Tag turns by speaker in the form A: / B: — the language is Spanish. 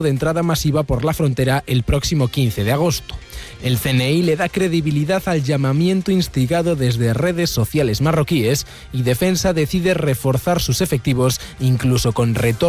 A: de entrada masiva por la frontera el próximo 15 de agosto. El CNI le da credibilidad al llamamiento instigado desde redes sociales marroquíes y Defensa decide reforzar sus efectivos incluso con retorno